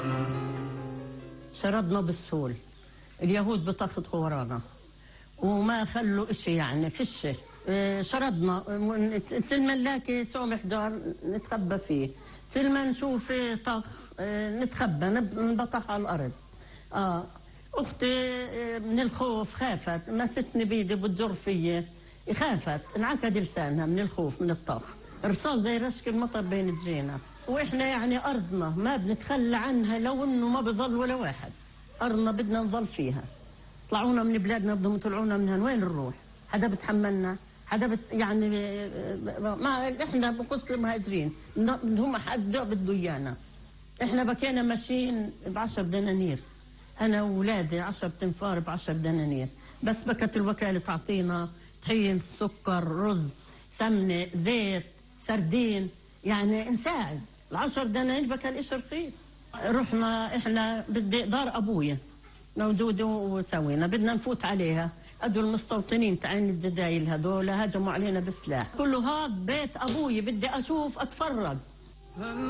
شردنا بالسول، اليهود بتخطوا ورانا وما خلوا إشي، يعني فيش. شردنا تلمن توم حجار نتخبى فيه، تلمن نشوف طخ نتخبى نبطح على الأرض. أختي من الخوف خافت، مستني بيدي بتجر فيي، خافت انعقد لسانها من الخوف من الطخ، رصاص زي رشك المطر بين جرينا. واحنا يعني أرضنا ما بنتخلى عنها لو إنه ما بظل ولا واحد، أرضنا بدنا نظل فيها. طلعونا من بلادنا بدهم يطلعونا منها، وين نروح؟ حدا بتحملنا؟ حدا يعني ما احنا بقصة المهاجرين هم حدا بده ايانا. احنا بكينا ماشيين ب10 دنانير، انا واولادي 10 تنفار ب10 دنانير، بس بكت الوكالة تعطينا طحين، سكر، رز، سمنة، زيت، سردين، يعني نساعد. ال10 دنانير بكى الاشي رخيص. رحنا احنا بدي دار ابويا موجودة وسوينا بدنا نفوت عليها، أدوا المستوطنين تعين الجدايل هذول هجموا علينا بسلاح، كله هذا بيت أبوي بدي أشوف أتفرج.